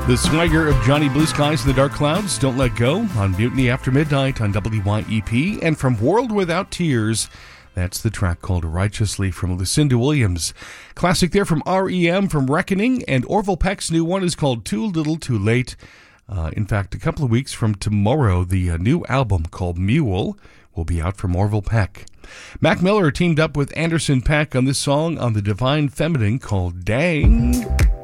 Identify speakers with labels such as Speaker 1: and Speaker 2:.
Speaker 1: The swagger of Johnny Blue Skies and the Dark Clouds, Don't Let Go, on Mutiny After Midnight on WYEP. And from World Without Tears, that's the track called Righteously from Lucinda Williams. Classic there from REM, from Reckoning, and Orville Peck's new one is called Too Little Too Late. In fact, a couple of weeks from tomorrow, the new album called Mule will be out from Orville Peck. Mac Miller teamed up with Anderson .Paak on this song on the Divine Feminine called Dang.